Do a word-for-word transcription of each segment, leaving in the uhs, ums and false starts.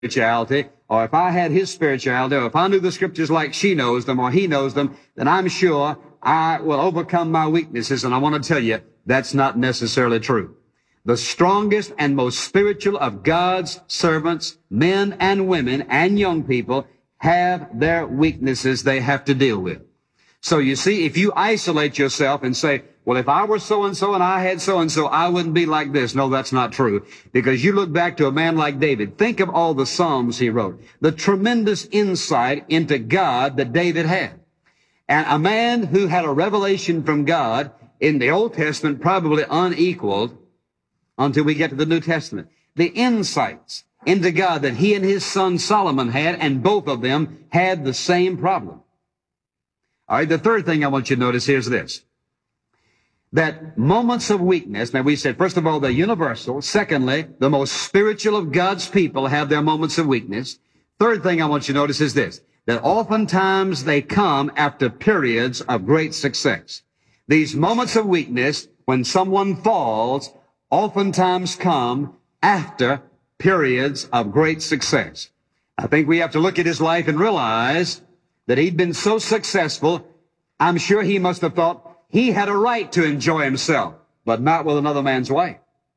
spirituality, or if I had his spirituality, or if I knew the scriptures like she knows them or he knows them, then I'm sure I will overcome my weaknesses. And I want to tell you, that's not necessarily true. The strongest and most spiritual of God's servants, men and women and young people, have their weaknesses they have to deal with. So you see, if you isolate yourself and say, well, if I were so-and-so and I had so-and-so, I wouldn't be like this. No, that's not true. Because you look back to a man like David. Think of all the Psalms he wrote. The tremendous insight into God that David had. And a man who had a revelation from God in the Old Testament probably unequaled until we get to the New Testament. The insights into God that he and his son Solomon had, and both of them had the same problem. All right, the third thing I want you to notice here is this. That moments of weakness, now we said, first of all, they're universal. Secondly, the most spiritual of God's people have their moments of weakness. Third thing I want you to notice is this, that oftentimes they come after periods of great success. These moments of weakness, when someone falls, oftentimes come after periods of great success. I think we have to look at his life and realize that he'd been so successful, I'm sure he must have thought he had a right to enjoy himself, but not with another man's wife.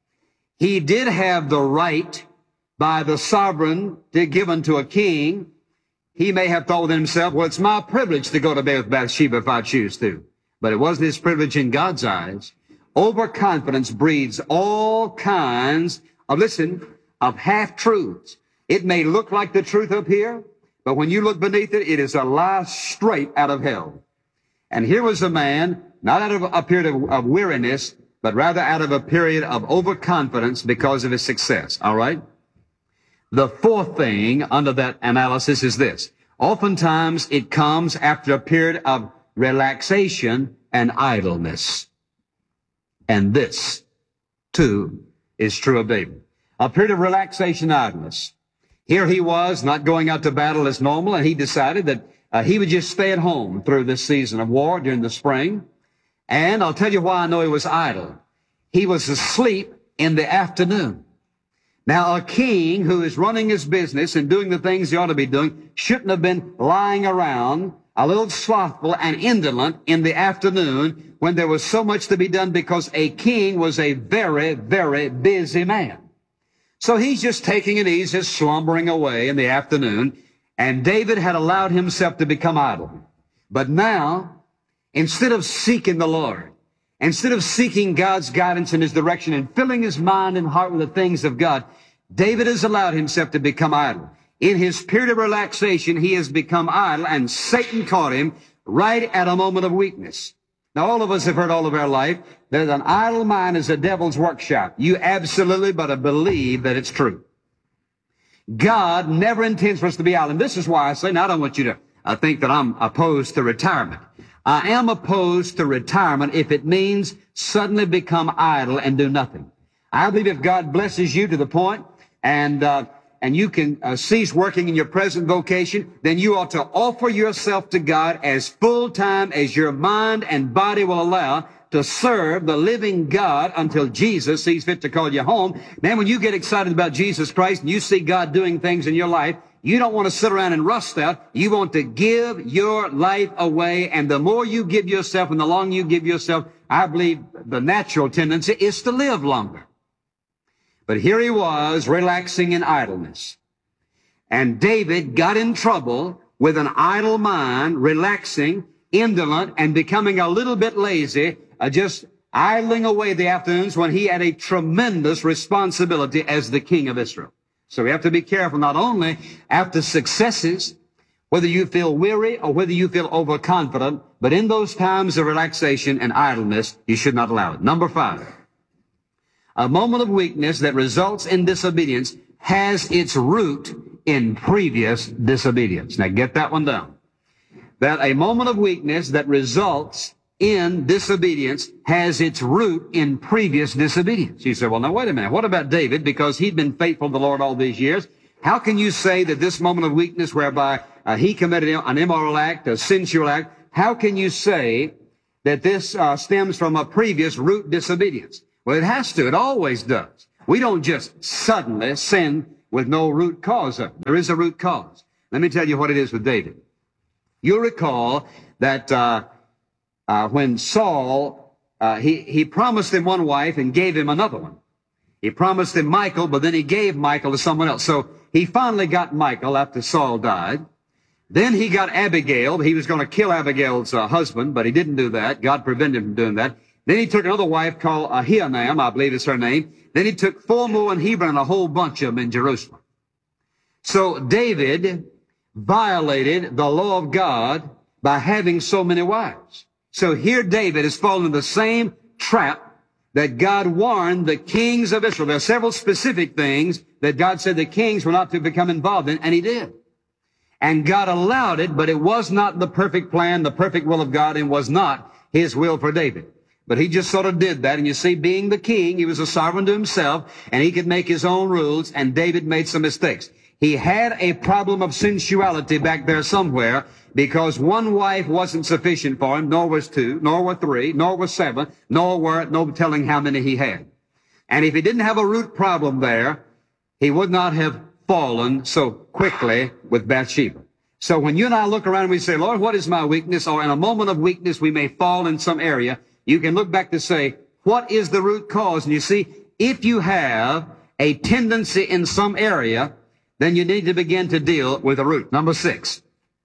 He did have the right by the sovereignty given to a king. He may have thought within himself, well, it's my privilege to go to bed with Bathsheba if I choose to. But it wasn't his privilege in God's eyes. Overconfidence breeds all kinds of, listen, of half-truths. It may look like the truth up here, but when you look beneath it, it is a lie straight out of hell. And here was a man, not out of a period of, of weariness, but rather out of a period of overconfidence because of his success. All right? The fourth thing under that analysis is this. Oftentimes it comes after a period of relaxation and idleness. And this, too, is true of David. A period of relaxation and idleness. Here he was, not going out to battle as normal, and he decided that uh, he would just stay at home through this season of war during the spring. And I'll tell you why I know he was idle. He was asleep in the afternoon. Now, a king who is running his business and doing the things he ought to be doing shouldn't have been lying around a little slothful and indolent in the afternoon when there was so much to be done, because a king was a very, very busy man. So he's just taking it easy, slumbering away in the afternoon, and David had allowed himself to become idle. But now, instead of seeking the Lord, instead of seeking God's guidance in his direction and filling his mind and heart with the things of God, David has allowed himself to become idle. In his period of relaxation, he has become idle, and Satan caught him right at a moment of weakness. Now, all of us have heard all of our life that an idle mind is a devil's workshop. You absolutely but believe that it's true. God never intends for us to be idle. And this is why I say, now I don't want you to uh, think that I'm opposed to retirement. I am opposed to retirement if it means suddenly become idle and do nothing. I believe if God blesses you to the point and uh, and you can uh, cease working in your present vocation, then you ought to offer yourself to God as full-time as your mind and body will allow to serve the living God until Jesus sees fit to call you home. Man, when you get excited about Jesus Christ and you see God doing things in your life, you don't want to sit around and rust out. You want to give your life away, and the more you give yourself and the longer you give yourself, I believe the natural tendency is to live longer. But here he was, relaxing in idleness. And David got in trouble with an idle mind, relaxing, indolent, and becoming a little bit lazy, uh, just idling away the afternoons when he had a tremendous responsibility as the king of Israel. So we have to be careful, not only after successes, whether you feel weary or whether you feel overconfident, but in those times of relaxation and idleness, you should not allow it. Number five. A moment of weakness that results in disobedience has its root in previous disobedience. Now get that one down. That a moment of weakness that results in disobedience has its root in previous disobedience. You say, well, now wait a minute. What about David? Because he'd been faithful to the Lord all these years. How can you say that this moment of weakness whereby uh, he committed an immoral act, a sensual act, how can you say that this uh, stems from a previous root disobedience? Well, it has to. It always does. We don't just suddenly sin with no root cause of it. There is a root cause. Let me tell you what it is with David. You'll recall that uh, uh, when Saul, uh, he, he promised him one wife and gave him another one. He promised him Michal, but then he gave Michal to someone else. So he finally got Michal after Saul died. Then he got Abigail. He was going to kill Abigail's uh, husband, but he didn't do that. God prevented him from doing that. Then he took another wife called Ahinoam, I believe is her name. Then he took four more in Hebron and a whole bunch of them in Jerusalem. So David violated the law of God by having so many wives. So here David has fallen into the same trap that God warned the kings of Israel. There are several specific things that God said the kings were not to become involved in, and he did. And God allowed it, but it was not the perfect plan, the perfect will of God, and was not his will for David. But he just sort of did that, and you see, being the king, he was a sovereign to himself, and he could make his own rules, and David made some mistakes. He had a problem of sensuality back there somewhere, because one wife wasn't sufficient for him, nor was two, nor were three, nor was seven, nor were no telling how many he had. And if he didn't have a root problem there, he would not have fallen so quickly with Bathsheba. So when you and I look around and we say, Lord, what is my weakness? Or in a moment of weakness, we may fall in some area. You can look back to say, what is the root cause? And you see, if you have a tendency in some area, then you need to begin to deal with the root. Number six,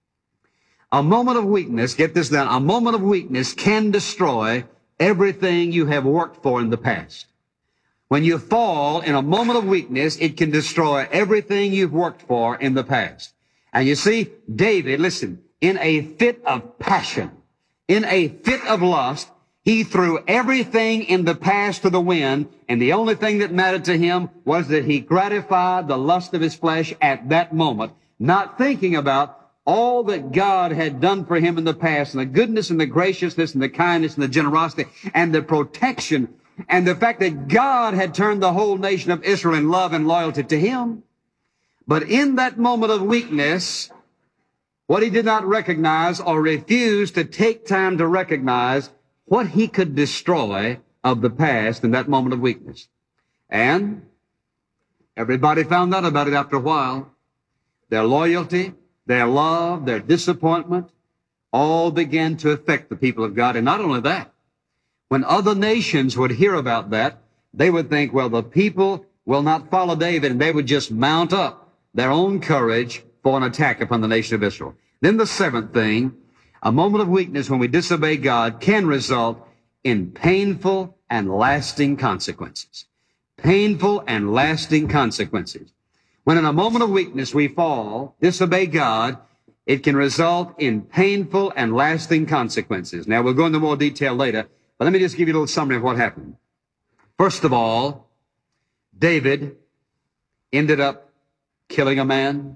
a moment of weakness, get this down, a moment of weakness can destroy everything you have worked for in the past. When you fall in a moment of weakness, it can destroy everything you've worked for in the past. And you see, David, listen, in a fit of passion, in a fit of lust, he threw everything in the past to the wind, and the only thing that mattered to him was that he gratified the lust of his flesh at that moment, not thinking about all that God had done for him in the past, and the goodness and the graciousness and the kindness and the generosity and the protection, and the fact that God had turned the whole nation of Israel in love and loyalty to him. But in that moment of weakness, what he did not recognize or refuse to take time to recognize what he could destroy of the past in that moment of weakness. And everybody found out about it after a while. Their loyalty, their love, their disappointment, all began to affect the people of God. And not only that, when other nations would hear about that, they would think, well, the people will not follow David, and they would just mount up their own courage for an attack upon the nation of Israel. Then the seventh thing, a moment of weakness when we disobey God can result in painful and lasting consequences. Painful and lasting consequences. When in a moment of weakness we fall, disobey God, it can result in painful and lasting consequences. Now, we'll go into more detail later, but let me just give you a little summary of what happened. First of all, David ended up killing a man,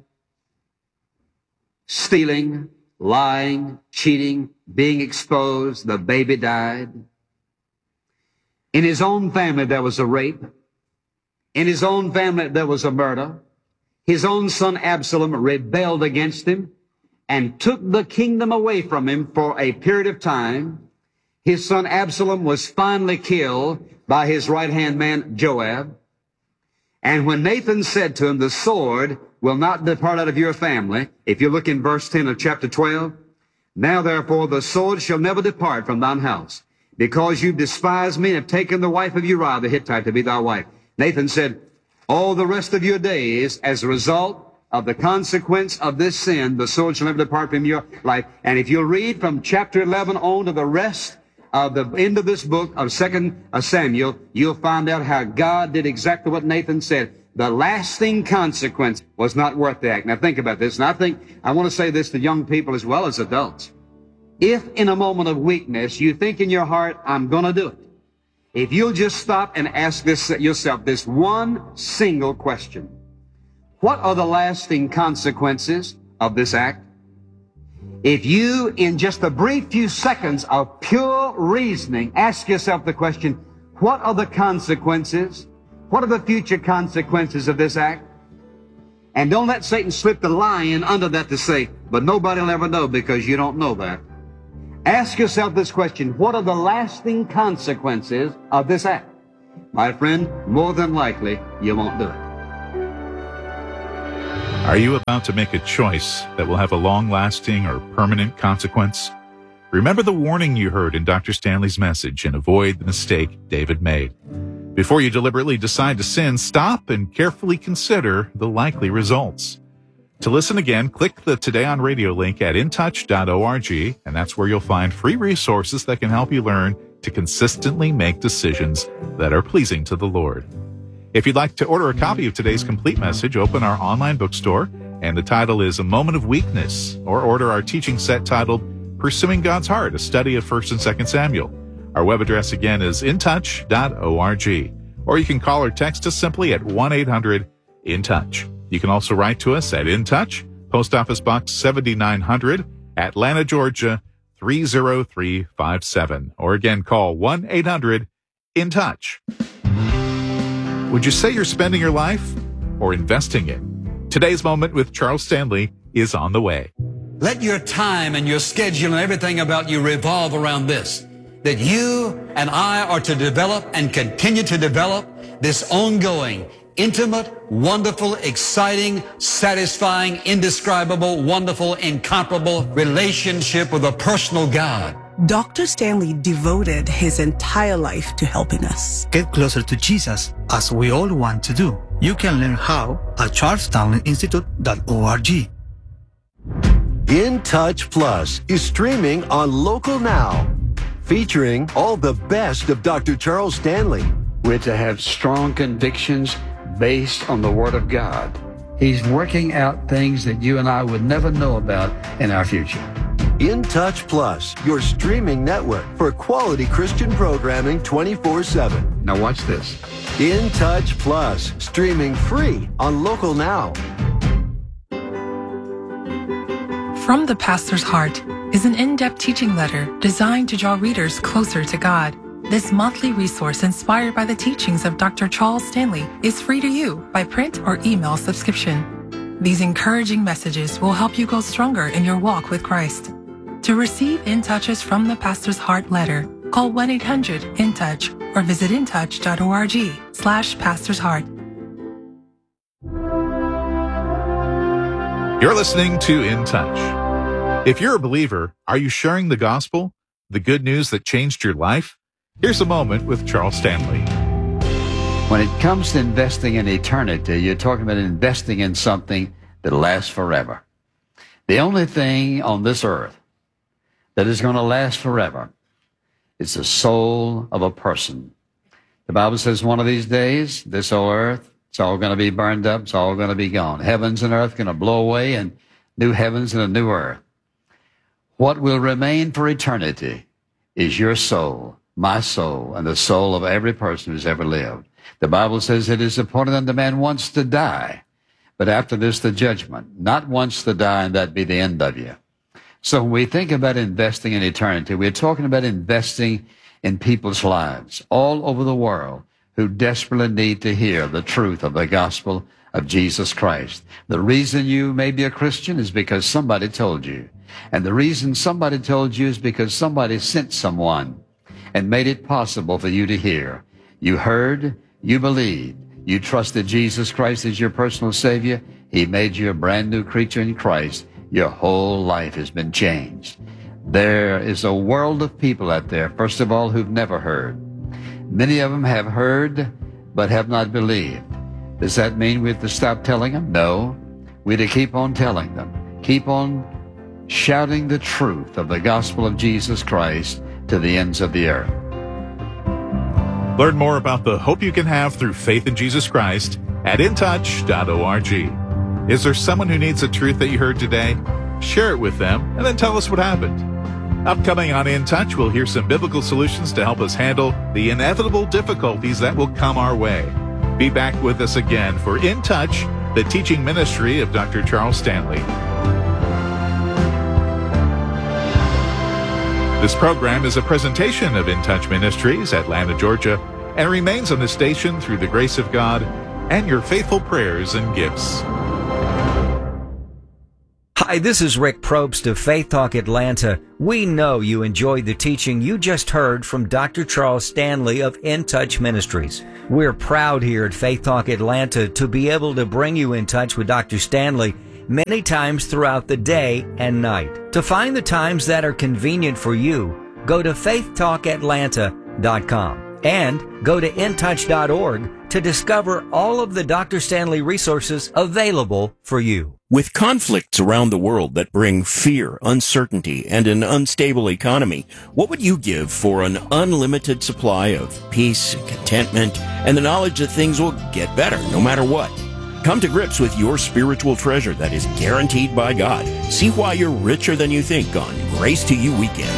stealing, lying, cheating, being exposed. The baby died. In his own family, there was a rape. In his own family, there was a murder. His own son Absalom rebelled against him and took the kingdom away from him for a period of time. His son Absalom was finally killed by his right-hand man Joab. And when Nathan said to him, the sword will not depart out of your family, if you look in verse ten of chapter twelve, now therefore the sword shall never depart from thine house, because you despised me and have taken the wife of Uriah the Hittite to be thy wife. Nathan said, all the rest of your days, as a result of the consequence of this sin, the sword shall never depart from your life. And if you'll read from chapter eleven on to the rest of the end of this book of Second Samuel, you'll find out how God did exactly what Nathan said. The lasting consequence was not worth the act. Now think about this, and I think I want to say this to young people as well as adults. If in a moment of weakness you think in your heart, I'm going to do it, if you'll just stop and ask this yourself this one single question: what are the lasting consequences of this act? If you, in just a brief few seconds of pure reasoning, ask yourself the question, what are the consequences? What are the future consequences of this act? And don't let Satan slip the lie in under that to say, but nobody will ever know, because you don't know that. Ask yourself this question, what are the lasting consequences of this act? My friend, more than likely, you won't do it. Are you about to make a choice that will have a long-lasting or permanent consequence? Remember the warning you heard in Doctor Stanley's message and avoid the mistake David made. Before you deliberately decide to sin, stop and carefully consider the likely results. To listen again, click the Today on Radio link at in touch dot org, and that's where you'll find free resources that can help you learn to consistently make decisions that are pleasing to the Lord. If you'd like to order a copy of today's complete message, open our online bookstore, and the title is A Moment of Weakness, or order our teaching set titled Pursuing God's Heart, a study of First and Second Samuel. Our web address again is in touch dot org, or you can call or text us simply at one eight hundred in touch. You can also write to us at In Touch, Post Office Box seventy-nine hundred, Atlanta, Georgia three zero three five seven, or again call one eight hundred in touch. Would you say you're spending your life or investing it? Today's Moment with Charles Stanley is on the way. Let your time and your schedule and everything about you revolve around this, that you and I are to develop and continue to develop this ongoing, intimate, wonderful, exciting, satisfying, indescribable, wonderful, incomparable relationship with a personal God. Doctor Stanley devoted his entire life to helping us get closer to Jesus, as we all want to do. You can learn how at charles stanley institute dot org. In Touch Plus is streaming on Local Now, featuring all the best of Doctor Charles Stanley. We're to have strong convictions based on the Word of God. He's working out things that you and I would never know about in our future. In Touch Plus, your streaming network for quality Christian programming twenty-four seven. Now watch this. In Touch Plus, streaming free on Local Now. From the Pastor's Heart is an in-depth teaching letter designed to draw readers closer to God. This monthly resource, inspired by the teachings of Doctor Charles Stanley, is free to you by print or email subscription. These encouraging messages will help you grow stronger in your walk with Christ. To receive In Touches from the Pastor's Heart letter, call one eight hundred in touch or visit in touch dot org slash Pastor's Heart. You're listening to In Touch. If you're a believer, are you sharing the gospel, the good news that changed your life? Here's a moment with Charles Stanley. When it comes to investing in eternity, you're talking about investing in something that lasts forever. The only thing on this earth that is going to last forever is the soul of a person. The Bible says one of these days, this old earth, it's all going to be burned up, it's all going to be gone. Heavens and earth going to blow away, and new heavens and a new earth. What will remain for eternity is your soul, my soul, and the soul of every person who's ever lived. The Bible says it is appointed unto man once to die, but after this the judgment. Not once to die and that be the end of you. So when we think about investing in eternity, we're talking about investing in people's lives all over the world who desperately need to hear the truth of the gospel of Jesus Christ. The reason you may be a Christian is because somebody told you. And the reason somebody told you is because somebody sent someone and made it possible for you to hear. You heard, you believed, you trusted Jesus Christ as your personal Savior. He made you a brand new creature in Christ. Your whole life has been changed. There is a world of people out there, first of all, who've never heard. Many of them have heard, but have not believed. Does that mean we have to stop telling them? No. We're to keep on telling them. Keep on shouting the truth of the gospel of Jesus Christ to the ends of the earth. Learn more about the hope you can have through faith in Jesus Christ at in touch dot org. Is there someone who needs the truth that you heard today? Share it with them and then tell us what happened. Upcoming on In Touch, we'll hear some biblical solutions to help us handle the inevitable difficulties that will come our way. Be back with us again for In Touch, the teaching ministry of Doctor Charles Stanley. This program is a presentation of In Touch Ministries, Atlanta, Georgia, and remains on the station through the grace of God and your faithful prayers and gifts. Hi, this is Rick Probst of Faith Talk Atlanta. We know you enjoyed the teaching you just heard from Doctor Charles Stanley of In Touch Ministries. We're proud here at Faith Talk Atlanta to be able to bring you in touch with Doctor Stanley many times throughout the day and night. To find the times that are convenient for you, go to faith talk atlanta dot com and go to in touch dot org to discover all of the Doctor Stanley resources available for you. With conflicts around the world that bring fear, uncertainty, and an unstable economy, what would you give for an unlimited supply of peace, contentment, and the knowledge that things will get better no matter what? Come to grips with your spiritual treasure that is guaranteed by God. See why you're richer than you think on Grace to You Weekend.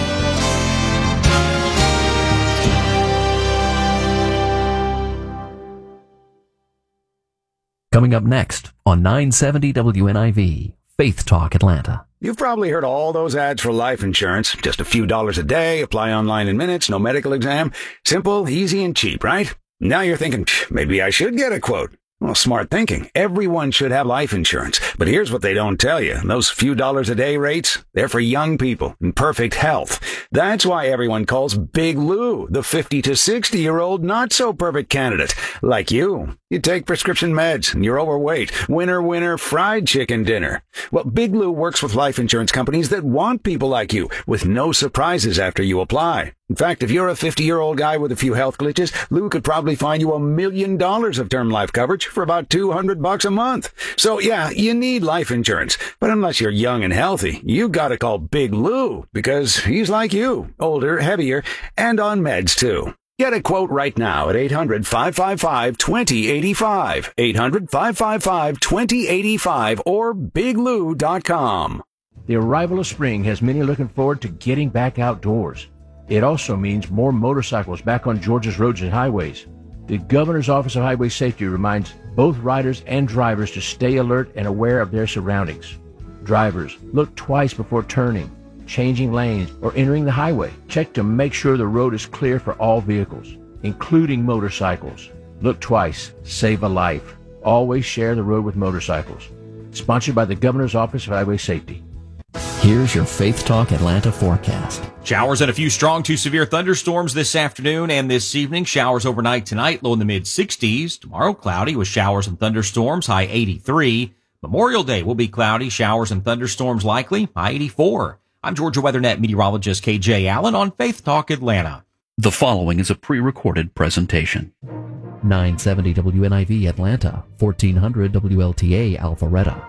Coming up next on nine seventy W N I V, Faith Talk Atlanta. You've probably heard all those ads for life insurance. Just a few dollars a day, apply online in minutes, no medical exam. Simple, easy, and cheap, right? Now you're thinking, maybe I should get a quote. Well, smart thinking. Everyone should have life insurance. But here's what they don't tell you. Those few dollars a day rates, they're for young people in perfect health. That's why everyone calls Big Lou the fifty to sixty year old not so perfect candidate. Like you. You take prescription meds and you're overweight. Winner, winner, fried chicken dinner. Well, Big Lou works with life insurance companies that want people like you with no surprises after you apply. In fact, if you're a fifty-year-old guy with a few health glitches, Lou could probably find you a million dollars of term life coverage for about two hundred bucks a month. So yeah, you need life insurance. But unless you're young and healthy, you gotta call Big Lou because he's like you, older, heavier, and on meds too. Get a quote right now at eight hundred, five five five, two zero eight five, eight hundred, five five five, two zero eight five, or big lou dot com. The arrival of spring has many looking forward to getting back outdoors. It also means more motorcycles back on Georgia's roads and highways. The Governor's Office of Highway Safety reminds both riders and drivers to stay alert and aware of their surroundings. Drivers, look twice before turning, changing lanes, or entering the highway. Check to make sure the road is clear for all vehicles, including motorcycles. Look twice, save a life. Always share the road with motorcycles. Sponsored by the Governor's Office of Highway Safety. Here's your Faith Talk Atlanta forecast. Showers and a few strong to severe thunderstorms this afternoon and this evening. Showers overnight tonight, low in the mid sixties. Tomorrow, cloudy with showers and thunderstorms, high eighty-three. Memorial Day will be cloudy, showers and thunderstorms likely, high eighty-four. I'm Georgia WeatherNet meteorologist K J Allen on Faith Talk Atlanta. The following is a pre-recorded presentation. nine seventy W N I V Atlanta, fourteen hundred W L T A Alpharetta.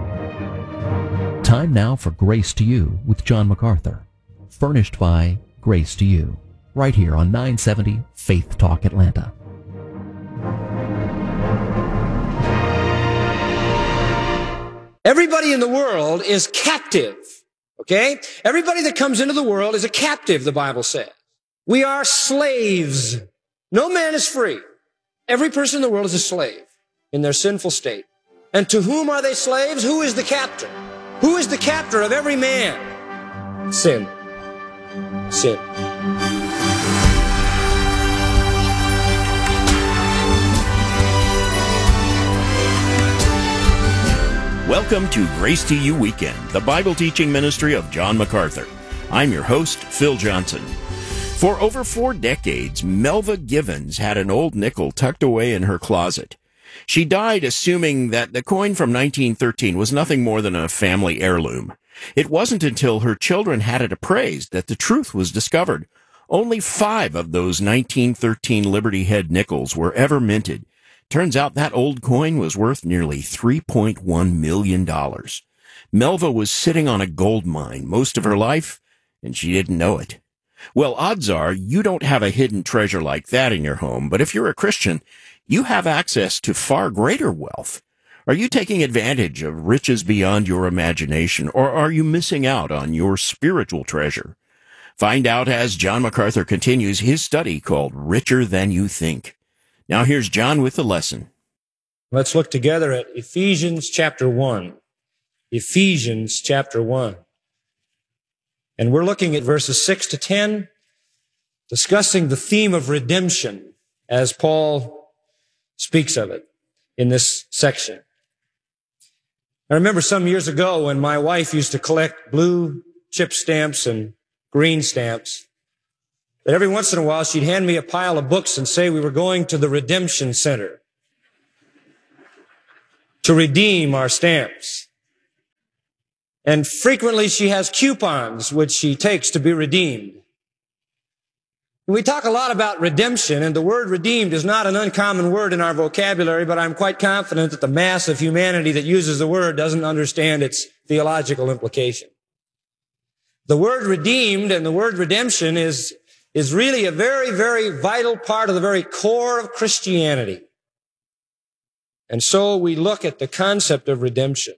Time now for Grace to You with John MacArthur. Furnished by Grace to You. Right here on nine seventy Faith Talk Atlanta. Everybody in the world is captive. Okay? Everybody that comes into the world is a captive, the Bible says. We are slaves. No man is free. Every person in the world is a slave in their sinful state. And to whom are they slaves? Who is the captor? Who is the captor of every man? Sin. Sin. Welcome to Grace to You Weekend, the Bible teaching ministry of John MacArthur. I'm your host, Phil Johnson. For over four decades, Melva Givens had an old nickel tucked away in her closet. She died assuming that the coin from nineteen thirteen was nothing more than a family heirloom. It wasn't until her children had it appraised that the truth was discovered. Only five of those nineteen thirteen Liberty Head nickels were ever minted. Turns out that old coin was worth nearly three point one million dollars. Melva was sitting on a gold mine most of her life, and she didn't know it. Well, odds are you don't have a hidden treasure like that in your home, but if you're a Christian, you have access to far greater wealth. Are you taking advantage of riches beyond your imagination, or are you missing out on your spiritual treasure? Find out as John MacArthur continues his study called Richer Than You Think. Now here's John with the lesson. Let's look together at Ephesians chapter one. Ephesians chapter one. And we're looking at verses six to ten, discussing the theme of redemption as Paul speaks of it in this section. I remember some years ago when my wife used to collect blue chip stamps and green stamps, that every once in a while she'd hand me a pile of books and say we were going to the Redemption Center to redeem our stamps. And frequently she has coupons which she takes to be redeemed. We talk a lot about redemption, and the word redeemed is not an uncommon word in our vocabulary, but I'm quite confident that the mass of humanity that uses the word doesn't understand its theological implication. The word redeemed and the word redemption is, is really a very, very vital part of the very core of Christianity. And so we look at the concept of redemption.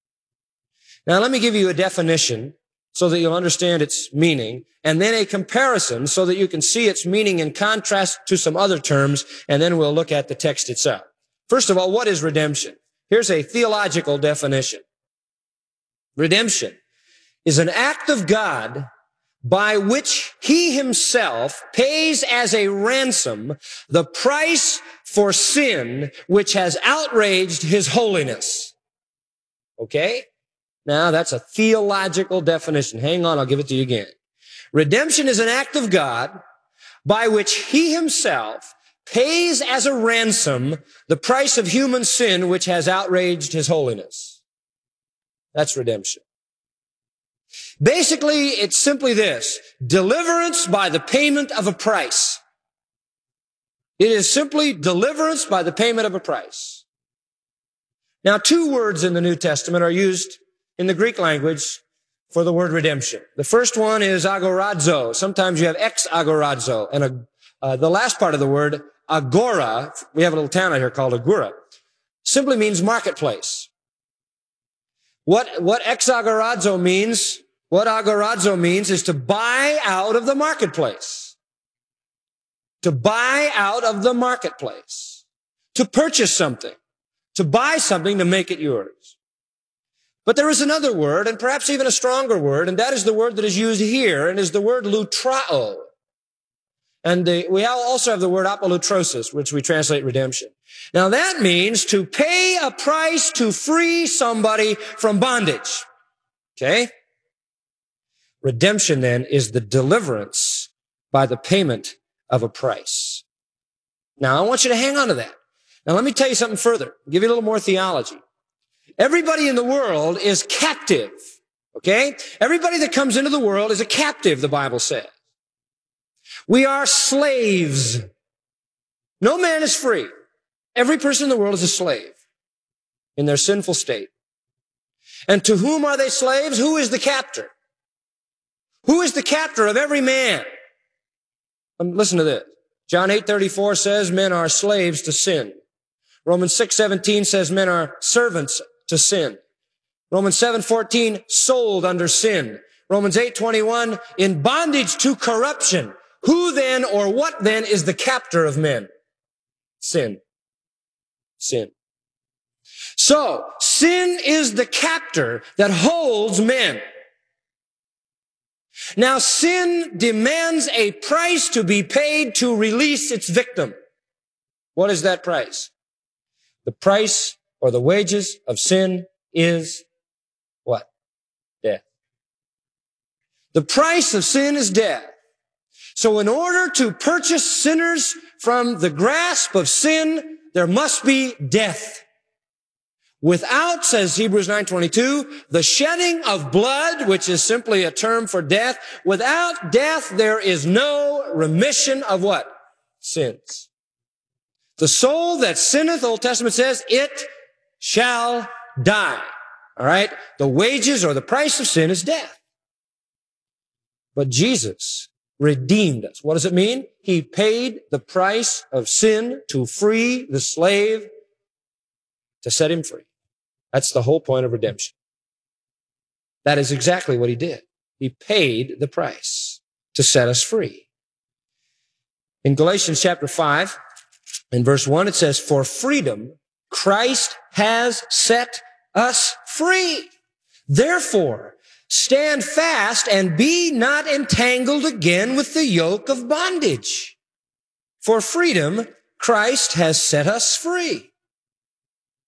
Now let me give you a definition so that you'll understand its meaning, and then a comparison so that you can see its meaning in contrast to some other terms, and then we'll look at the text itself. First of all, what is redemption? Here's a theological definition. Redemption is an act of God by which he himself pays as a ransom the price for sin which has outraged his holiness. Okay? Now, that's a theological definition. Hang on, I'll give it to you again. Redemption is an act of God by which he himself pays as a ransom the price of human sin which has outraged his holiness. That's redemption. Basically, it's simply this: deliverance by the payment of a price. It is simply deliverance by the payment of a price. Now, two words in the New Testament are used in the Greek language for the word redemption. The first one is agorazo. Sometimes you have ex agorazo. And uh, uh, the last part of the word, agora, we have a little town out here called Agora, simply means marketplace. What, what ex agorazo means, what agorazo means is to buy out of the marketplace. To buy out of the marketplace. To purchase something. To buy something to make it yours. But there is another word, and perhaps even a stronger word, and that is the word that is used here, and is the word lutrao. And the, we also have the word apolutrosis, which we translate redemption. Now that means to pay a price to free somebody from bondage. Okay? Redemption then is the deliverance by the payment of a price. Now I want you to hang on to that. Now let me tell you something further. I'll give you a little more theology. Everybody in the world is captive, okay? Everybody that comes into the world is a captive, the Bible says. We are slaves. No man is free. Every person in the world is a slave in their sinful state. And to whom are they slaves? Who is the captor? Who is the captor of every man? Um, listen to this. John eight thirty-four says men are slaves to sin. Romans six seventeen says men are servants to sin. Romans seven fourteen, sold under sin. Romans eight twenty-one, in bondage to corruption. Who then or what then is the captor of men? Sin. Sin. So, sin is the captor that holds men. Now, sin demands a price to be paid to release its victim. What is that price? The price or the wages of sin is what? Death. The price of sin is death. So in order to purchase sinners from the grasp of sin, there must be death. Without, says Hebrews nine twenty-two, the shedding of blood, which is simply a term for death, without death there is no remission of what? Sins. The soul that sinneth, Old Testament says, it shall die. All right? The wages or the price of sin is death. But Jesus redeemed us. What does it mean? He paid the price of sin to free the slave, to set him free. That's the whole point of redemption. That is exactly what he did. He paid the price to set us free. In Galatians chapter five, in verse one, it says, for freedom, Christ has set us free. Therefore, stand fast and be not entangled again with the yoke of bondage. For freedom, Christ has set us free.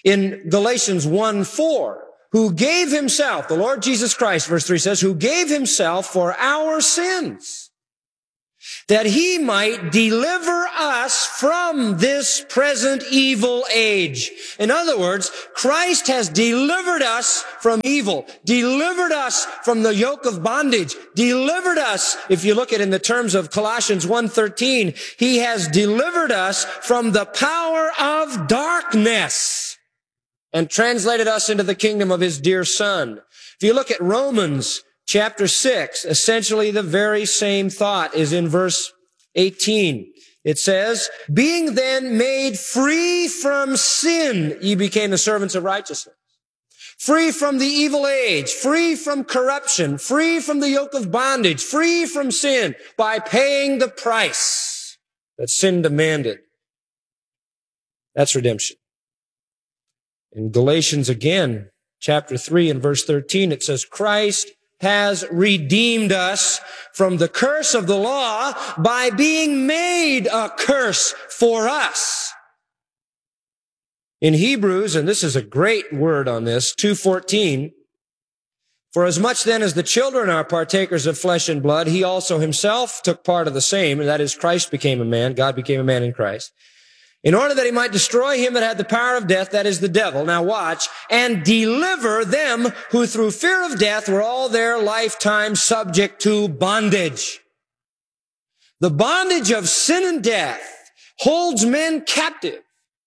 In Galatians one four, who gave himself, the Lord Jesus Christ, verse three says, who gave himself for our sins, that he might deliver us from this present evil age. In other words, Christ has delivered us from evil, delivered us from the yoke of bondage, delivered us, if you look at it in the terms of Colossians one thirteen, he has delivered us from the power of darkness and translated us into the kingdom of his dear Son. If you look at Romans chapter six, essentially the very same thought is in verse eighteen. It says, being then made free from sin, ye became the servants of righteousness. Free from the evil age, free from corruption, free from the yoke of bondage, free from sin by paying the price that sin demanded. That's redemption. In Galatians again, chapter three and verse thirteen, it says, Christ has redeemed us from the curse of the law by being made a curse for us. In Hebrews, and this is a great word on this, two fourteen, for as much then as the children are partakers of flesh and blood, he also himself took part of the same, and that is Christ became a man, God became a man in Christ, in order that he might destroy him that had the power of death, that is the devil. Now watch, and deliver them who through fear of death were all their lifetime subject to bondage. The bondage of sin and death holds men captive.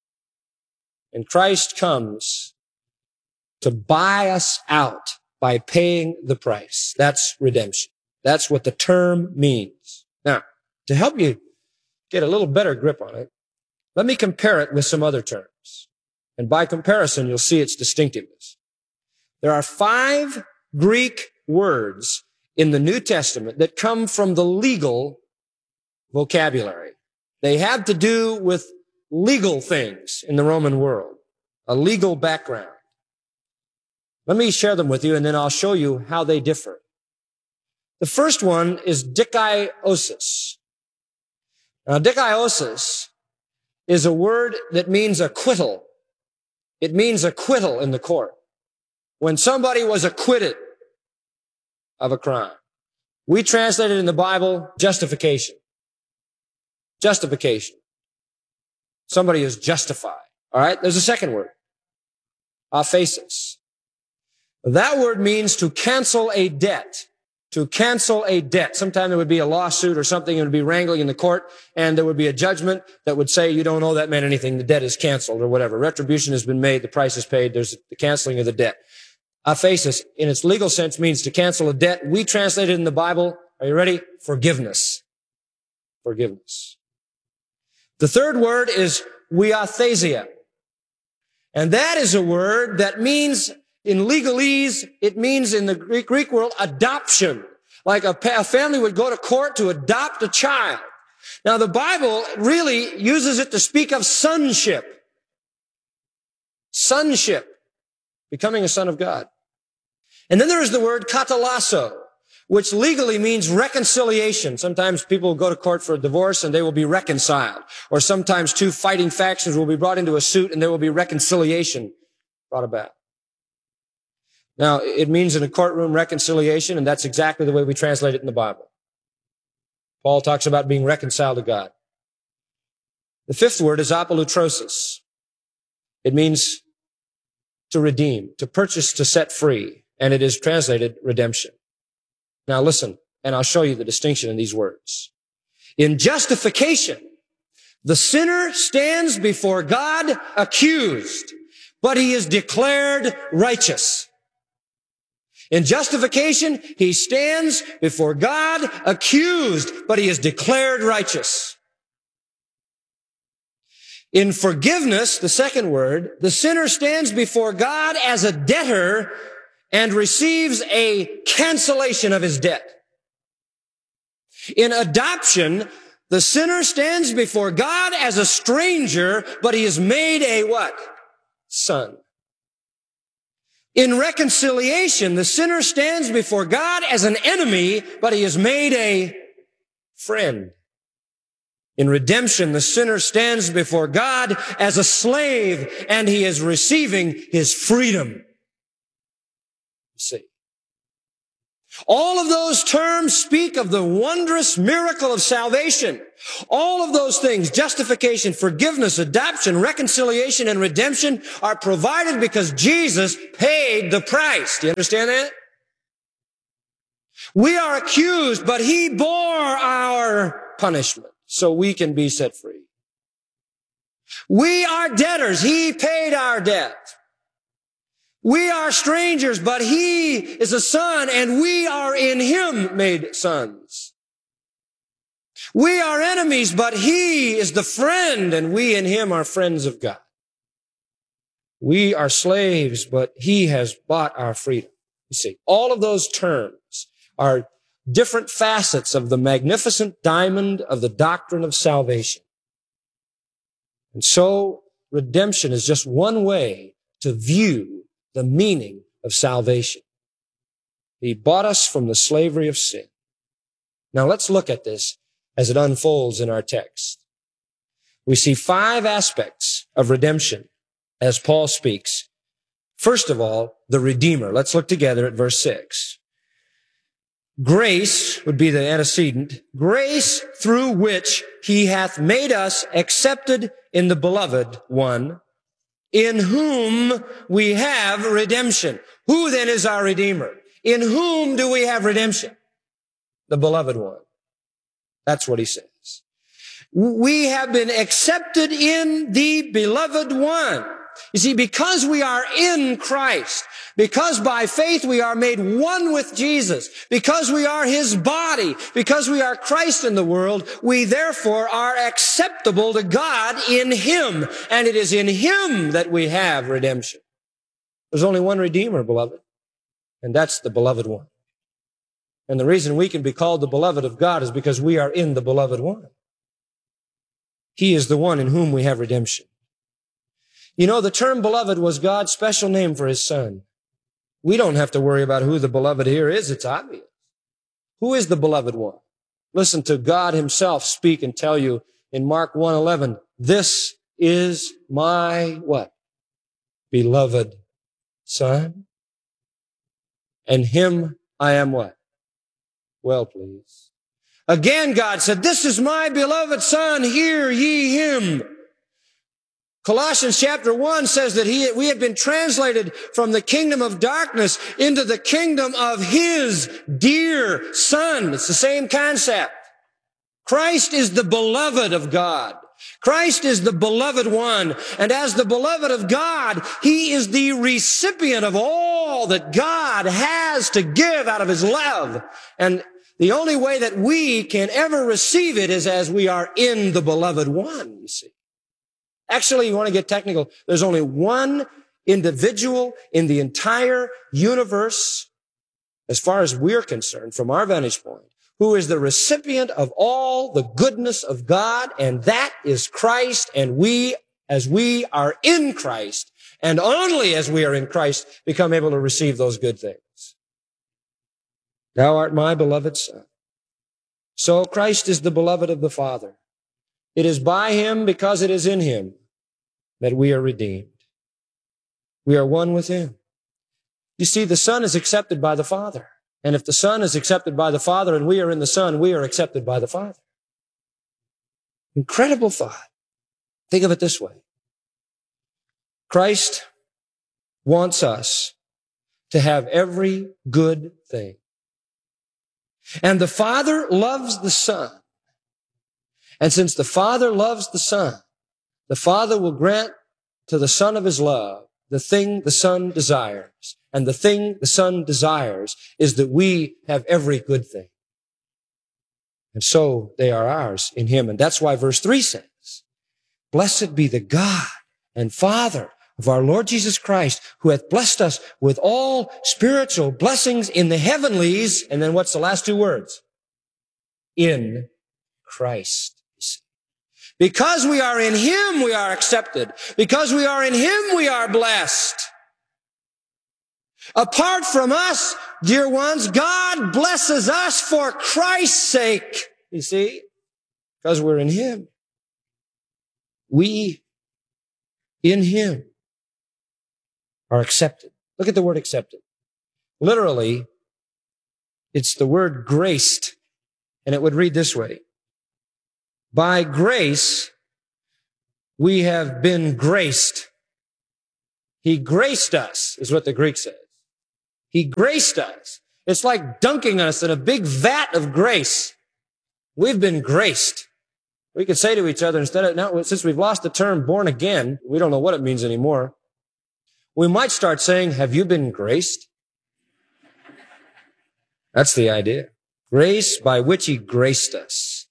And Christ comes to buy us out by paying the price. That's redemption. That's what the term means. Now, to help you get a little better grip on it, let me compare it with some other terms. And by comparison, you'll see its distinctiveness. There are five Greek words in the New Testament that come from the legal vocabulary. They have to do with legal things in the Roman world, a legal background. Let me share them with you, and then I'll show you how they differ. The first one is dikaiosis. Now, dikaiosis is a word that means acquittal. It means acquittal in the court. When somebody was acquitted of a crime. We translate it in the Bible, justification. Justification. Somebody is justified. All right? There's a second word. Aphesis. That word means to cancel a debt. To cancel a debt. Sometime there would be a lawsuit or something, and it would be wrangling in the court, and there would be a judgment that would say you don't owe that man anything, the debt is canceled or whatever. Retribution has been made, the price is paid, there's the canceling of the debt. Aphesis, in its legal sense, means to cancel a debt. We translate it in the Bible, are you ready? Forgiveness. Forgiveness. The third word is weathesia. And that is a word that means, in legalese, it means in the Greek, Greek world, adoption. Like a, a family would go to court to adopt a child. Now, the Bible really uses it to speak of sonship. Sonship. Becoming a son of God. And then there is the word katalasso, which legally means reconciliation. Sometimes people will go to court for a divorce and they will be reconciled. Or sometimes two fighting factions will be brought into a suit and there will be reconciliation brought about. Now, it means in a courtroom reconciliation, and that's exactly the way we translate it in the Bible. Paul talks about being reconciled to God. The fifth word is apolutrosis. It means to redeem, to purchase, to set free, and it is translated redemption. Now listen, and I'll show you the distinction in these words. In justification, the sinner stands before God accused, but he is declared righteous. In justification, he stands before God accused, but he is declared righteous. In forgiveness, the second word, the sinner stands before God as a debtor and receives a cancellation of his debt. In adoption, the sinner stands before God as a stranger, but he is made a what? Son. In reconciliation, the sinner stands before God as an enemy, but he is made a friend. In redemption, the sinner stands before God as a slave, and he is receiving his freedom. You see. All of those terms speak of the wondrous miracle of salvation. All of those things, justification, forgiveness, adoption, reconciliation, and redemption, are provided because Jesus paid the price. Do you understand that? We are accused, but he bore our punishment so we can be set free. We are debtors. He paid our debt. We are strangers, but he is a son, and we are in him made sons. We are enemies, but he is the friend, and we in him are friends of God. We are slaves, but he has bought our freedom. You see, all of those terms are different facets of the magnificent diamond of the doctrine of salvation. And so, redemption is just one way to view the meaning of salvation. He bought us from the slavery of sin. Now let's look at this as it unfolds in our text. We see five aspects of redemption as Paul speaks. First of all, the Redeemer. Let's look together at verse six. Grace would be the antecedent. Grace through which he hath made us accepted in the beloved one, in whom we have redemption. Who then is our Redeemer? In whom do we have redemption? The beloved one. That's what he says. We have been accepted in the beloved one. You see, because we are in Christ, because by faith we are made one with Jesus, because we are his body, because we are Christ in the world, we therefore are acceptable to God in him. And it is in him that we have redemption. There's only one Redeemer, beloved, and that's the beloved one. And the reason we can be called the beloved of God is because we are in the beloved one. He is the one in whom we have redemption. You know, the term beloved was God's special name for his son. We don't have to worry about who the beloved here is. It's obvious. Who is the beloved one? Listen to God himself speak and tell you in Mark one eleven, this is my what? Beloved son. And him I am what? Well pleased. Again, God said, this is my beloved son. Hear ye him. Colossians chapter one says that he, we have been translated from the kingdom of darkness into the kingdom of his dear son. It's the same concept. Christ is the beloved of God. Christ is the beloved one. And as the beloved of God, he is the recipient of all that God has to give out of his love. And the only way that we can ever receive it is as we are in the beloved one, you see. Actually, you want to get technical, there's only one individual in the entire universe, as far as we're concerned, from our vantage point, who is the recipient of all the goodness of God, and that is Christ, and we, as we are in Christ, and only as we are in Christ, become able to receive those good things. Thou art my beloved son. So Christ is the beloved of the Father. It is by him, because it is in him, that we are redeemed. We are one with him. You see, the Son is accepted by the Father. And if the Son is accepted by the Father and we are in the Son, we are accepted by the Father. Incredible thought. Think of it this way. Christ wants us to have every good thing. And the Father loves the Son. And since the Father loves the Son, the Father will grant to the Son of his love the thing the Son desires. And the thing the Son desires is that we have every good thing. And so they are ours in him. And that's why verse three says, blessed be the God and Father of our Lord Jesus Christ, who hath blessed us with all spiritual blessings in the heavenlies. And then what's the last two words? In Christ. Because we are in him, we are accepted. Because we are in him, we are blessed. Apart from us, dear ones, God blesses us for Christ's sake. You see? because we're in Him. We, in Him, are accepted. Look at the word accepted. Literally, it's the word graced, and it would read this way. By grace, we have been graced. He graced us, is what the Greek says. He graced us. It's like dunking us in a big vat of grace. We've been graced. We could say to each other, instead of, now, since we've lost the term born again, we don't know what it means anymore. We might start saying, have you been graced? That's the idea. Grace by which He graced us.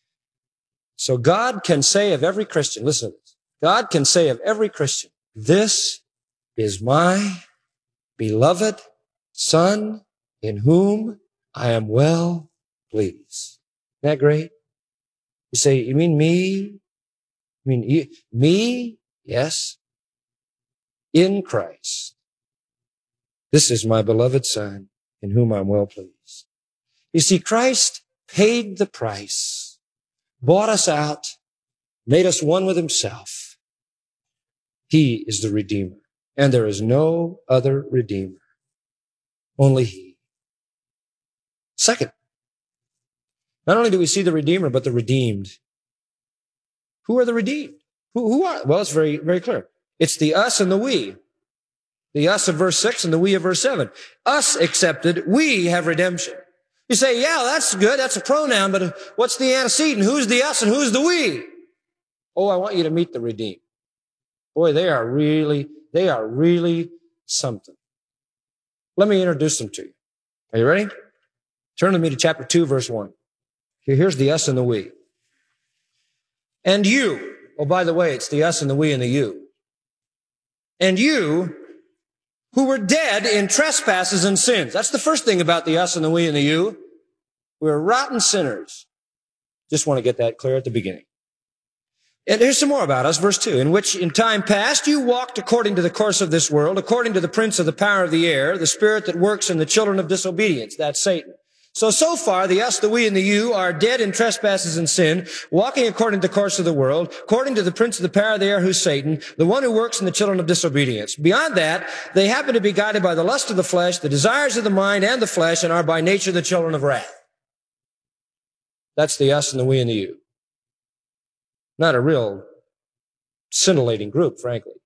So God can say of every Christian, listen to this. God can say of every Christian, this is my beloved Son in whom I am well pleased. Isn't that great? You say, you mean me? You mean you, me? Yes. In Christ. This is my beloved Son in whom I'm well pleased. You see, Christ paid the price, bought us out, made us one with Himself. He is the Redeemer, and there is no other Redeemer. Only He. Second, not only do we see the Redeemer, but the redeemed. Who are the redeemed? Who, who are? Well, it's very, very clear. It's the us and the we. The us of verse six and the we of verse seven. Us accepted, we have redemption. You say, yeah, that's good. That's a pronoun, but what's the antecedent? Who's the us and who's the we? Oh, I want you to meet the redeemed. Boy, they are really, they are really something. Let me introduce them to you. Are you ready? Turn with me to chapter two, verse one. Here's the us and the we. And you, oh, by the way, it's the us and the we and the you. And you, who were dead in trespasses and sins. That's the first thing about the us and the we and the you. We're rotten sinners. Just want to get that clear at the beginning. And here's some more about us, verse two. In which in time past you walked according to the course of this world, according to the prince of the power of the air, the spirit that works in the children of disobedience. That's Satan. So, so far, the us, the we, and the you are dead in trespasses and sin, walking according to the course of the world, according to the prince of the power of the air, who's Satan, the one who works in the children of disobedience. Beyond that, they happen to be guided by the lust of the flesh, the desires of the mind and the flesh, and are by nature the children of wrath. That's the us and the we and the you. Not a real scintillating group, frankly.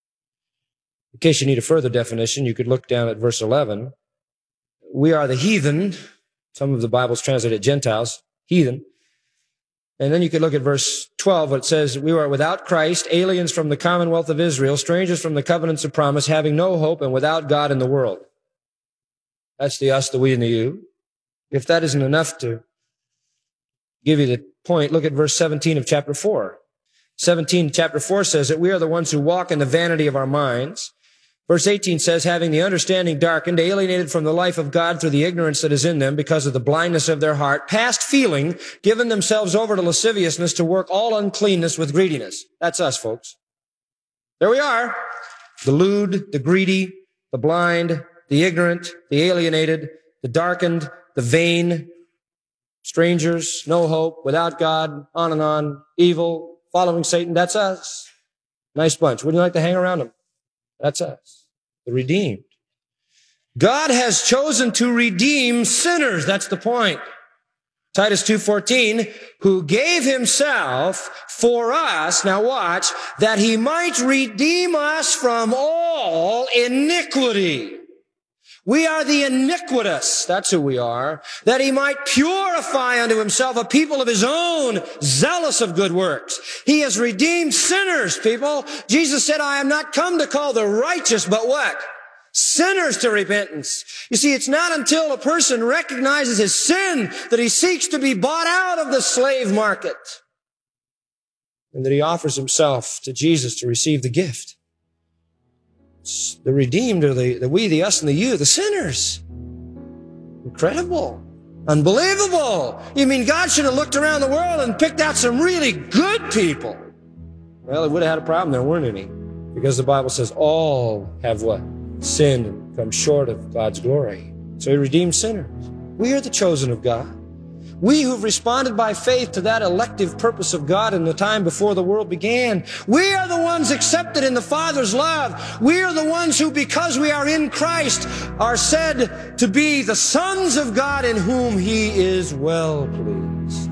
In case you need a further definition, you could look down at verse eleven. We are the heathen. Some of the Bibles translate it Gentiles, heathen. And then you could look at verse twelve, where it says, we are without Christ, aliens from the commonwealth of Israel, strangers from the covenants of promise, having no hope and without God in the world. That's the us, the we, and the you. If that isn't enough to give you the point, look at verse seventeen of chapter four. seventeen, chapter four says that we are the ones who walk in the vanity of our minds. Verse eighteen says, having the understanding darkened, alienated from the life of God through the ignorance that is in them because of the blindness of their heart, past feeling, given themselves over to lasciviousness to work all uncleanness with greediness. That's us, folks. There we are. The lewd, the greedy, the blind, the ignorant, the alienated, the darkened, the vain, strangers, no hope, without God, on and on, evil, following Satan. That's us. Nice bunch. Wouldn't you like to hang around them? That's us, the redeemed. God has chosen to redeem sinners. That's the point. Titus two fourteen, who gave Himself for us, now watch, that He might redeem us from all iniquity. We are the iniquitous, that's who we are, that He might purify unto Himself a people of His own, zealous of good works. He has redeemed sinners, people. Jesus said, I am not come to call the righteous, but what? Sinners to repentance. You see, it's not until a person recognizes his sin that he seeks to be bought out of the slave market and that he offers himself to Jesus to receive the gift. The redeemed are the, the we, the us, and the you, the sinners. Incredible. Unbelievable. You mean God should have looked around the world and picked out some really good people? Well, he would have had a problem. There weren't any. Because the Bible says all have what? Sinned and come short of God's glory. So He redeemed sinners. We are the chosen of God. We who've responded by faith to that elective purpose of God in the time before the world began, we are the ones accepted in the Father's love. We are the ones who, because we are in Christ, are said to be the sons of God in whom He is well pleased.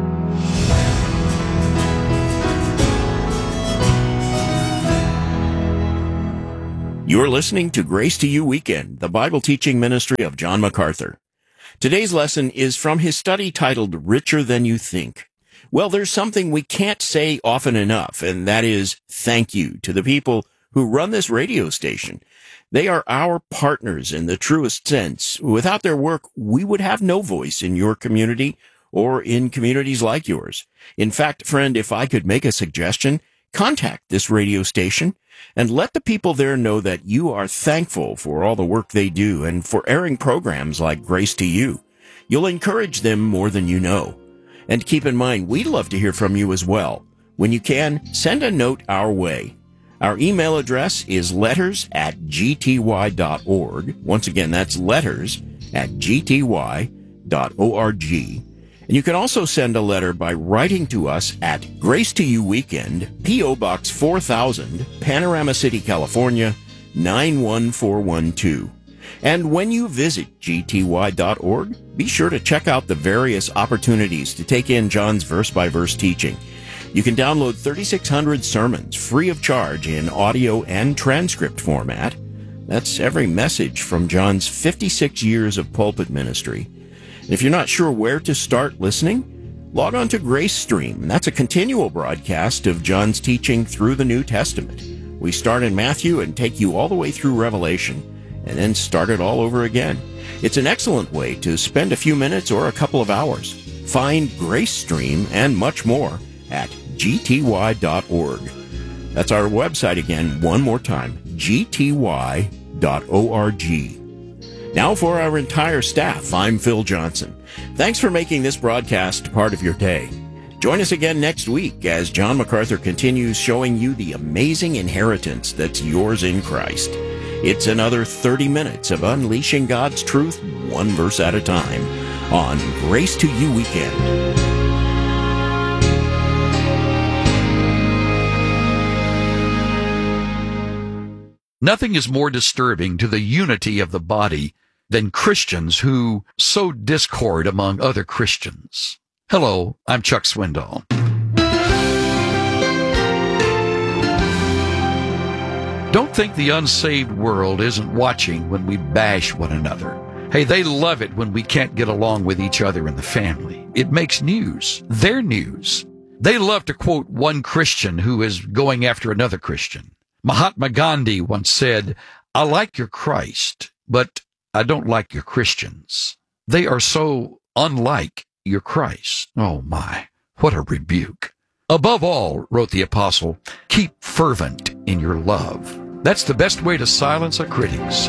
You're listening to Grace to You Weekend, the Bible teaching ministry of John MacArthur. Today's lesson is from his study titled Richer Than You Think. Well, there's something we can't say often enough, and that is thank you to the people who run this radio station. They are our partners in the truest sense. Without their work, we would have no voice in your community or in communities like yours. In fact, friend, if I could make a suggestion, contact this radio station and let the people there know that you are thankful for all the work they do and for airing programs like Grace to You. You'll encourage them more than you know. And keep in mind, we'd love to hear from you as well. When you can, send a note our way. Our email address is letters at g t y dot org. Once again, that's letters at g t y dot org. And you can also send a letter by writing to us at Grace to You Weekend, P O. Box four thousand, Panorama City, California, nine one four one two. And when you visit g t y dot org, be sure to check out the various opportunities to take in John's verse-by-verse teaching. You can download thirty-six hundred sermons free of charge in audio and transcript format. That's every message from John's fifty-six years of pulpit ministry. If you're not sure where to start listening, log on to Grace Stream. That's a continual broadcast of John's teaching through the New Testament. We start in Matthew and take you all the way through Revelation, and then start it all over again. It's an excellent way to spend a few minutes or a couple of hours. Find Grace Stream and much more at g t y dot org. That's our website again, one more time, g t y dot org. Now for our entire staff, I'm Phil Johnson. Thanks for making this broadcast part of your day. Join us again next week as John MacArthur continues showing you the amazing inheritance that's yours in Christ. It's another thirty minutes of unleashing God's truth one verse at a time on Grace to You Weekend. Nothing is more disturbing to the unity of the body than Christians who sow discord among other Christians. Hello, I'm Chuck Swindoll. Don't think the unsaved world isn't watching when we bash one another. Hey, they love it when we can't get along with each other in the family. It makes news. Their news. They love to quote one Christian who is going after another Christian. Mahatma Gandhi once said, "I like your Christ, but I don't like your Christians. They are so unlike your Christ." Oh my, what a rebuke. Above all, wrote the apostle, keep fervent in your love. That's the best way to silence our critics.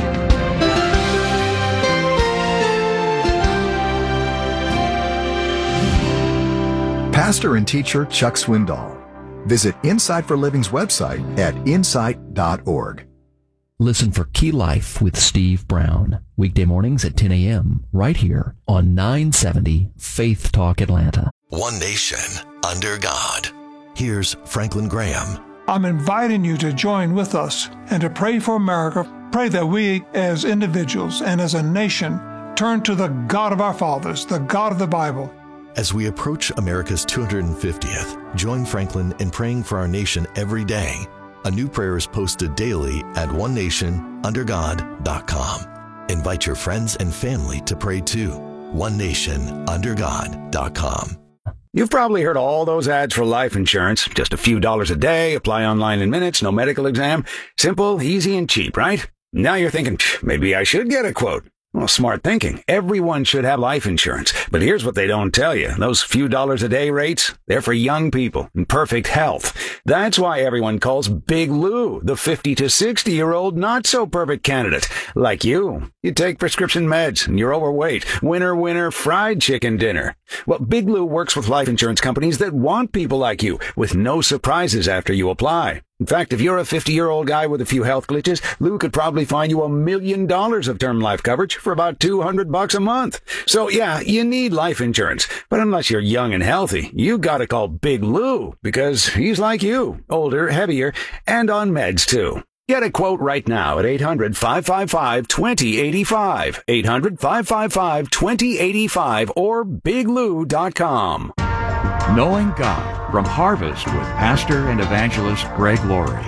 Pastor and teacher Chuck Swindoll. Visit Insight for Living's website at insight dot org. Listen for Key Life with Steve Brown, weekday mornings at ten a.m. right here on nine seventy Faith Talk Atlanta. One nation under God. Here's Franklin Graham. I'm inviting you to join with us and to pray for America. Pray that we as individuals and as a nation turn to the God of our fathers, the God of the Bible. As we approach America's two hundred fiftieth, join Franklin in praying for our nation every day. A new prayer is posted daily at one nation under god dot com. Invite your friends and family to pray too. one nation under god dot com. You've probably heard all those ads for life insurance. Just a few dollars a day, apply online in minutes, no medical exam. Simple, easy, and cheap, right? Now you're thinking, maybe I should get a quote. Well, smart thinking. Everyone should have life insurance. But here's what they don't tell you. Those few dollars a day rates, they're for young people in perfect health. That's why everyone calls Big Lou the fifty to sixty year old not so perfect candidate. Like you. You take prescription meds and you're overweight. Winner, winner, fried chicken dinner. Well, Big Lou works with life insurance companies that want people like you with no surprises after you apply. In fact, if you're a fifty-year-old guy with a few health glitches, Lou could probably find you a million dollars of term life coverage for about two hundred bucks a month. So yeah, you need life insurance. But unless you're young and healthy, you gotta call Big Lou, because he's like you, older, heavier, and on meds too. Get a quote right now at eight hundred, five five five, two zero eight five, eight hundred, five five five, two zero eight five, or big lou dot com. Knowing God from Harvest with Pastor and Evangelist Greg Laurie.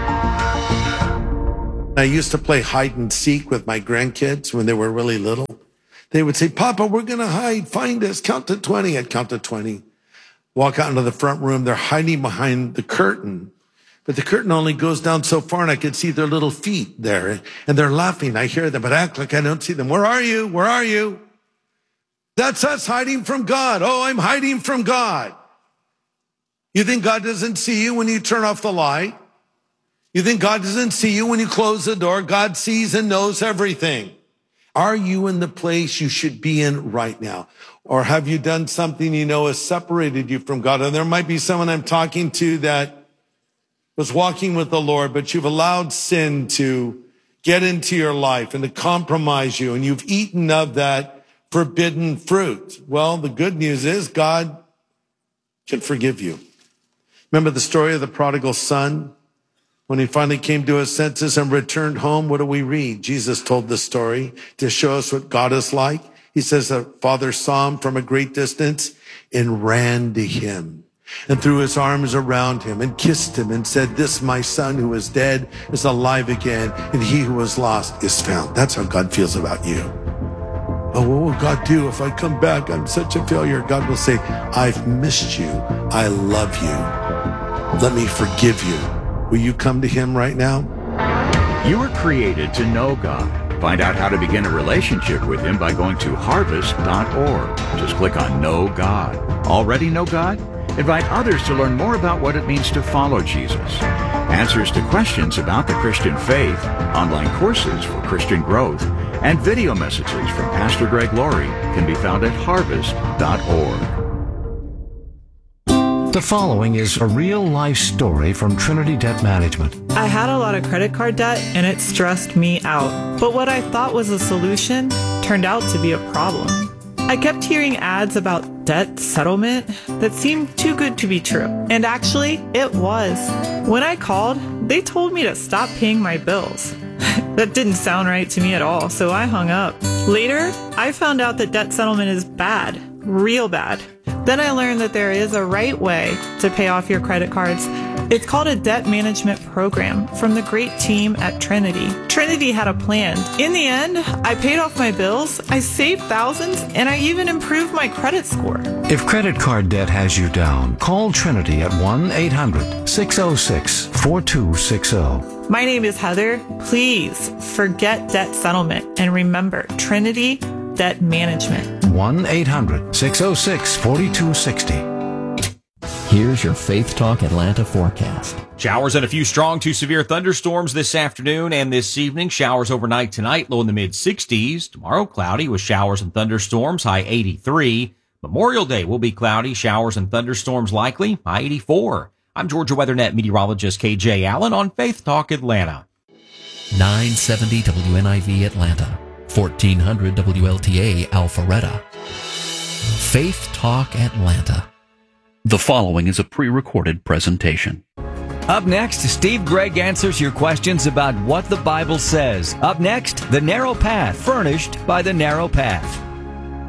I used to play hide and seek with my grandkids when they were really little. They would say, Papa, we're going to hide. Find us. Count to twenty. I'd count to twenty. Walk out into the front room. They're hiding behind the curtain. But the curtain only goes down so far, and I could see their little feet there. And they're laughing. I hear them, but I act like I don't see them. Where are you? Where are you? That's us hiding from God. Oh, I'm hiding from God. You think God doesn't see you when you turn off the light? You think God doesn't see you when you close the door? God sees and knows everything. Are you in the place you should be in right now? Or have you done something you know has separated you from God? And there might be someone I'm talking to that was walking with the Lord, but you've allowed sin to get into your life and to compromise you, and you've eaten of that forbidden fruit. Well, the good news is God can forgive you. Remember the story of the prodigal son? When he finally came to his senses and returned home, what do we read? Jesus told the story to show us what God is like. He says the father saw him from a great distance and ran to him and threw his arms around him and kissed him and said, this my son who is dead is alive again, and he who was lost is found. That's how God feels about you. Oh, what will God do if I come back? I'm such a failure. God will say, I've missed you. I love you. Let me forgive you. Will you come to him right now? You were created to know God. Find out how to begin a relationship with him by going to harvest dot org. Just click on Know God. Already know God? Invite others to learn more about what it means to follow Jesus. Answers to questions about the Christian faith, online courses for Christian growth, and video messages from Pastor Greg Laurie can be found at harvest dot org. The following is a real-life story from Trinity Debt Management. I had a lot of credit card debt, and it stressed me out. But what I thought was a solution turned out to be a problem. I kept hearing ads about debt settlement that seemed too good to be true. And actually, it was. When I called, they told me to stop paying my bills. That didn't sound right to me at all, so I hung up. Later, I found out that debt settlement is bad, real bad. Then I learned that there is a right way to pay off your credit cards. It's called a debt management program from the great team at Trinity. Trinity had a plan. In the end, I paid off my bills, I saved thousands, and I even improved my credit score. If credit card debt has you down, call Trinity at one eight hundred, six oh six, four two six oh. My name is Heather. Please forget debt settlement and remember Trinity Debt Management. one eight hundred, six oh six, four two six oh. Here's your Faith Talk Atlanta forecast. Showers and a few strong to severe thunderstorms this afternoon and this evening. Showers overnight tonight, low in the mid sixties. Tomorrow, cloudy with showers and thunderstorms, high eighty-three. Memorial Day will be cloudy, showers and thunderstorms likely, high eighty-four. I'm Georgia WeatherNet meteorologist K J Allen on Faith Talk Atlanta. nine seventy W N I V Atlanta, fourteen hundred W L T A Alpharetta. Faith Talk Atlanta. The following is a pre-recorded presentation. Up next, Steve Gregg answers your questions about what the Bible says. Up next, The Narrow Path, furnished by The Narrow Path.